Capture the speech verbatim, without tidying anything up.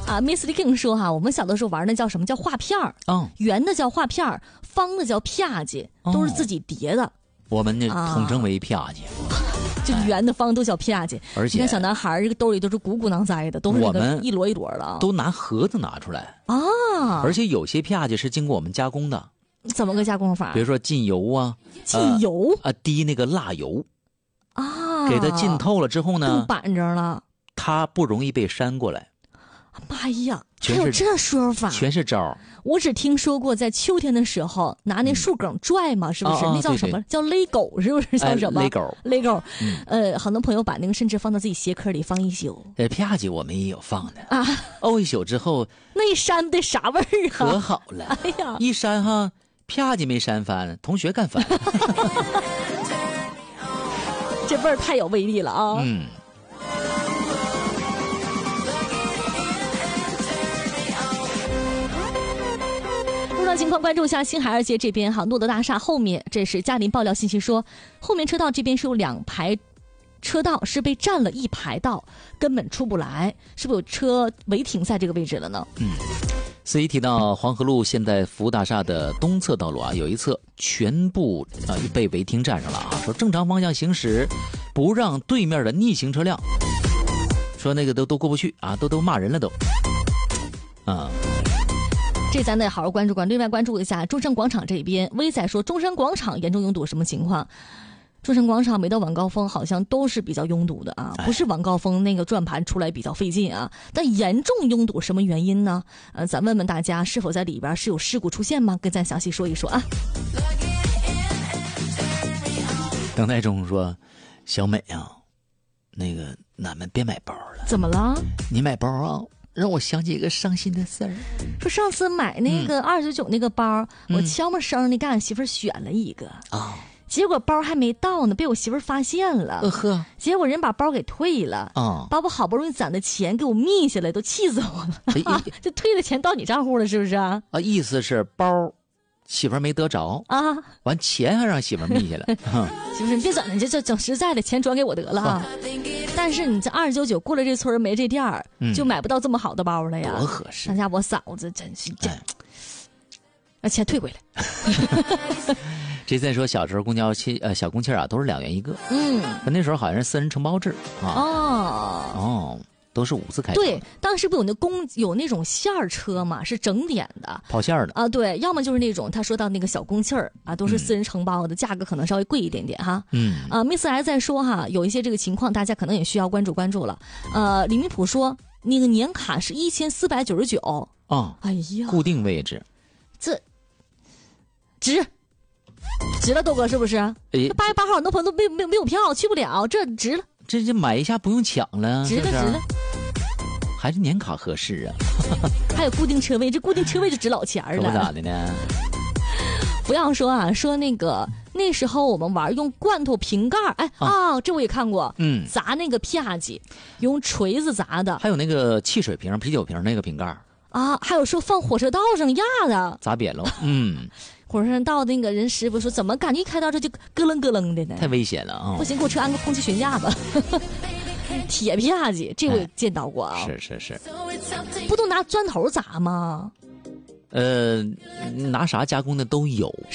啊 ，Miss Lee King 说哈，我们小的时候玩那叫什么叫画片儿， 嗯， 圆的叫画片儿，方的叫啪叽，都是自己叠的。哦、 我们那统称为啪叽。 就圆的方都叫啪叽， 而且你看小男孩这个兜里都是鼓鼓囊塞的，都是那个一摞一摞的， 都拿盒子拿出来啊。 而且有些啪叽是经过我们加工的， 怎么个加工法？ 比如说浸油啊， 浸油啊、呃，滴那个蜡油啊， 给它浸透了之后呢， 更板正了， 它不容易被扇过来。 妈呀，还有这说法？ 全是招。 我只听说过在秋天的时候拿那树梗拽嘛，嗯、是不是？ 哦哦那叫什么？ 对对叫勒狗，是不是？叫什么？ 勒狗， 勒狗。嗯、呃，很多朋友把那个甚至放到自己鞋壳里放一宿。 呃，啪叽我们也有放的啊， 沤一宿之后， 那一扇得啥味儿啊？ 可好了， 哎呀， 一扇哈，啪叽没扇翻，同学干翻。 这味儿太有威力了啊！ 嗯。 情况关注一下新海二街这边哈，诺德大厦后面，这是嘉林爆料信息说，后面车道这边是有两排车道是被占了一排道，根本出不来，是不是有车违停在这个位置了呢？ 嗯，司仪提到黄河路现在服务大厦的东侧道路啊，有一侧全部啊被违停占上了啊，说正常方向行驶，不让对面的逆行车辆，说那个都都过不去啊，都都骂人了都，啊。 这咱得好好关注关注。另外关注一下中山广场这边，微仔说中山广场严重拥堵什么情况？中山广场每到晚高峰好像都是比较拥堵的啊，不是晚高峰那个转盘出来比较费劲啊，但严重拥堵什么原因呢？呃，咱问问大家是否在里边是有事故出现吗？跟咱详细说一说啊。 等待中说，小美啊，那个咱们别买包了。 怎么了？ 你买包啊？让我想起一个伤心的事儿， 说上次买那个二十九那个包， 嗯、 我悄没声的给俺媳妇选了一个啊、哦， 结果包还没到呢，被我媳妇发现了， 呃呵， 结果人把包给退了，啊、 哦， 把我好不容易攒的钱给我密下来，都气死我了，哎、这退的钱到你账户了是不是啊？ 啊，意思是包媳妇没得着啊， 完钱还让媳妇密下来， 媳妇你别整了，你这这整实在的，钱转给我得了啊。但是你这二九九过了这村没这店儿、嗯，就买不到这么好的包了呀， 多合适！ 咱家我嫂子真是这，把钱退回来。 这再说小时候公交汽呃小公汽啊都是两元一个， 嗯， 那时候好像是四人承包制啊。 哦哦，都是五字开头。 对，当时不有那公有那种线儿车嘛，是整点的， 跑线的啊。对，要么就是那种他说到那个小公汽儿啊，都是私人承包的，嗯、价格可能稍微贵一点点哈。 嗯啊 ，Miss 还在说哈，有一些这个情况，大家可能也需要关注关注了。呃，李明普说那个年卡是一千四百九十九啊， 哎呀， 固定位置， 这值。值了，豆哥是不是？哎，八月八号很多朋友都没没没有票，去不了，这值了。 这这买一下不用抢了， 值了值了。 还是年卡合适啊。 还有固定车位，这固定车位就值老钱了。 可不咋的呢。 不要说啊，说那个那时候我们玩用罐头瓶盖，哎啊、哦，这我也看过， 嗯， 砸那个啪叽，用锤子砸的。 还有那个汽水瓶、啤酒瓶那个瓶盖啊，还有说放火车道上压的， 砸扁了，嗯。 火车道那个人师傅说，怎么感觉一开到这就咯楞咯楞的呢？ 太危险了啊！ 不行，给我车安个空气悬架吧。铁啪叽，这我也见到过啊。 是是是， 不都拿砖头砸吗？ 呃，拿啥加工的都有。